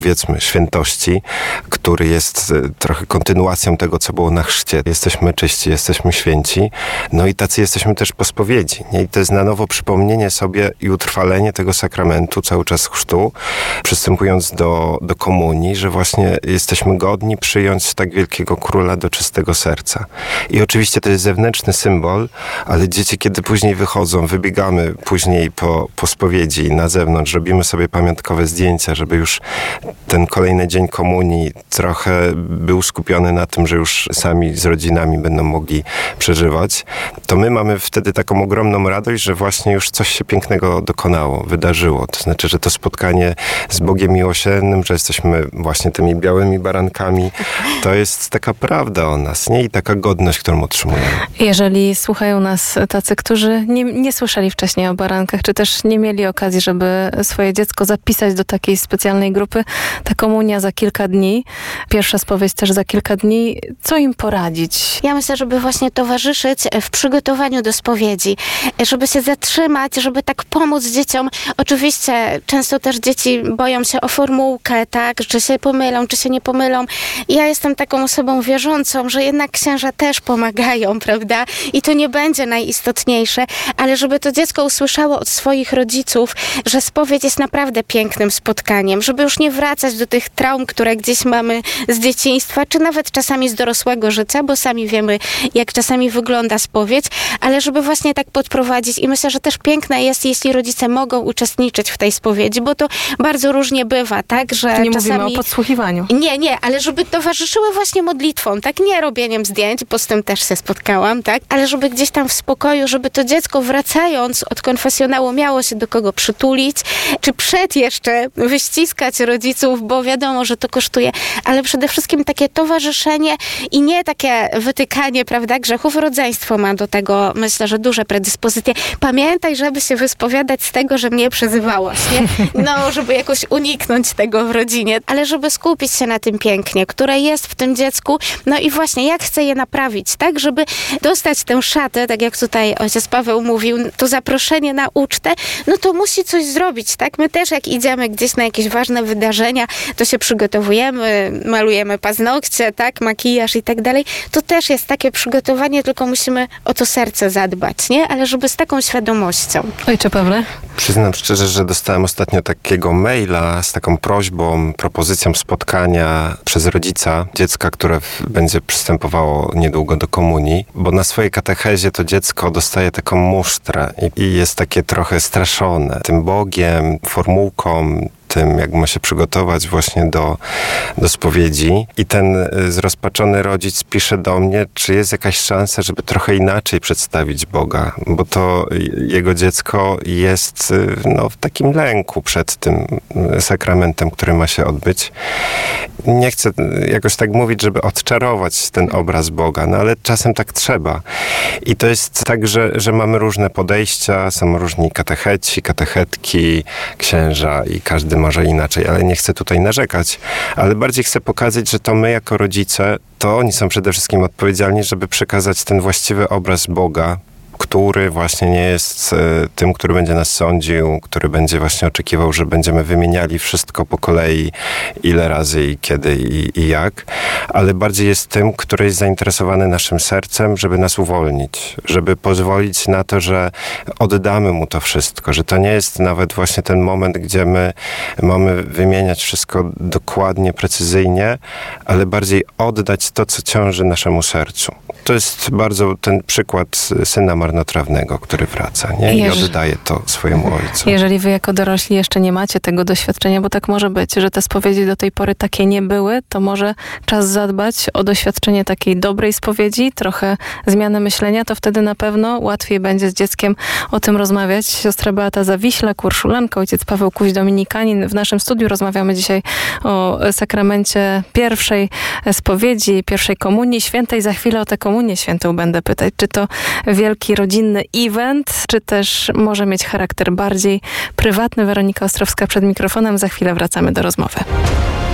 powiedzmy, świętości, który jest trochę kontynuacją tego, co było na chrzcie. Jesteśmy czyści, jesteśmy święci, no i tacy jesteśmy też po spowiedzi. Nie? I to jest na nowo przypomnienie sobie i utrwalenie tego sakramentu cały czas chrztu, przystępując do komunii, że właśnie jesteśmy godni przyjąć tak wielkiego króla do czystego serca. I oczywiście to jest zewnętrzny symbol, ale dzieci, kiedy później wychodzą, wybiegamy później po spowiedzi na zewnątrz, robimy sobie pamiątkowe zdjęcia, żeby już ten kolejny dzień komunii trochę był skupiony na tym, że już sami z rodzinami będą mogli przeżywać, to my mamy wtedy taką ogromną radość, że właśnie już coś się pięknego dokonało, wydarzyło. To znaczy, że to spotkanie z Bogiem miłosiernym, że jesteśmy właśnie tymi białymi barankami, to jest taka prawda o nas, nie? I taka godność, którą otrzymujemy. Jeżeli słuchają nas tacy, którzy nie słyszeli wcześniej o barankach, czy też nie mieli okazji, żeby swoje dziecko zapisać do takiej specjalnej grupy, ta komunia za kilka dni, pierwsza spowiedź też za kilka dni, co im poradzić? Ja myślę, żeby właśnie towarzyszyć w przygotowaniu do spowiedzi, żeby się zatrzymać, żeby tak pomóc dzieciom. Oczywiście często też dzieci boją się o formułkę, tak, czy się pomylą, czy się nie pomylą. Ja jestem taką osobą wierzącą, że jednak księża też pomagają, prawda? I to nie będzie najistotniejsze, ale żeby to dziecko usłyszało od swoich rodziców, że spowiedź jest naprawdę pięknym spotkaniem, żeby już nie wracać do tych traum, które gdzieś mamy z dzieciństwa, czy nawet czasami z dorosłego życia, bo sami wiemy, jak czasami wygląda spowiedź, ale żeby właśnie tak podprowadzić i myślę, że też piękne jest, jeśli rodzice mogą uczestniczyć w tej spowiedzi, bo to bardzo różnie bywa, tak, że nie czasami... mówimy o podsłuchiwaniu. Nie, ale żeby towarzyszyły właśnie modlitwą, tak, nie robieniem zdjęć, bo z tym też się spotkałam, tak, ale żeby gdzieś tam w spokoju, żeby to dziecko wracając od konfesjonału miało się do kogo przytulić, czy przed jeszcze wyściskać rodziców, bo wiadomo, że to kosztuje, ale przede wszystkim takie towarzyszenie i nie takie wytykanie, prawda, grzechów. Rodzeństwo ma do tego, myślę, że duże predyspozycje. Pamiętaj, żeby się wyspowiadać z tego, że mnie przezywałaś, nie? No, żeby jakoś uniknąć tego w rodzinie, ale żeby skupić się na tym pięknie, które jest w tym dziecku, no i właśnie jak chcę je naprawić, tak, żeby dostać tę szatę, tak jak tutaj ojciec Paweł mówił, to zaproszenie na ucztę, no to musi coś zrobić, tak? My też jak idziemy gdzieś na jakieś ważne wydarzenia, to się przygotowujemy, malujemy paznokcie, tak, makijaż i tak dalej. To też jest takie przygotowanie, tylko musimy o to serce zadbać, nie? Ale żeby z taką świadomością. Ojcze Pawle? Przyznam szczerze, że dostałem ostatnio takiego maila z taką prośbą, propozycją spotkania przez rodzica dziecka, które będzie przystępowało niedługo do komunii, bo na swojej katechezie to dziecko dostaje taką musztrę i jest takie trochę straszone tym Bogiem, formułką, tym, jak ma się przygotować właśnie do spowiedzi. I ten zrozpaczony rodzic pisze do mnie, czy jest jakaś szansa, żeby trochę inaczej przedstawić Boga, bo to jego dziecko jest w takim lęku przed tym sakramentem, który ma się odbyć. Nie chcę jakoś tak mówić, żeby odczarować ten obraz Boga, no ale czasem tak trzeba. I to jest tak, że mamy różne podejścia, są różni katecheci, katechetki, księża i każdy może inaczej, ale nie chcę tutaj narzekać, ale bardziej chcę pokazać, że to my jako rodzice, to oni są przede wszystkim odpowiedzialni, żeby przekazać ten właściwy obraz Boga, który właśnie nie jest tym, który będzie nas sądził, który będzie właśnie oczekiwał, że będziemy wymieniali wszystko po kolei, ile razy i kiedy i jak, ale bardziej jest tym, który jest zainteresowany naszym sercem, żeby nas uwolnić, żeby pozwolić na to, że oddamy mu to wszystko, że to nie jest nawet właśnie ten moment, gdzie my mamy wymieniać wszystko dokładnie, precyzyjnie, ale bardziej oddać to, co ciąży naszemu sercu. To jest bardzo ten przykład syna marnotrawnego, który wraca, nie? I oddaje to swojemu ojcu. Jeżeli wy jako dorośli jeszcze nie macie tego doświadczenia, bo tak może być, że te spowiedzi do tej pory takie nie były, to może czas zadbać o doświadczenie takiej dobrej spowiedzi, trochę zmiany myślenia, to wtedy na pewno łatwiej będzie z dzieckiem o tym rozmawiać. Siostra Beata Zawiślak, Urszulanka, ojciec Paweł Kuś, dominikanin. W naszym studiu rozmawiamy dzisiaj o sakramencie pierwszej spowiedzi, pierwszej komunii świętej. Za chwilę o tę komunię świętą będę pytać, czy to wielki rodzinny event, czy też może mieć charakter bardziej prywatny. Weronika Ostrowska przed mikrofonem. Za chwilę wracamy do rozmowy.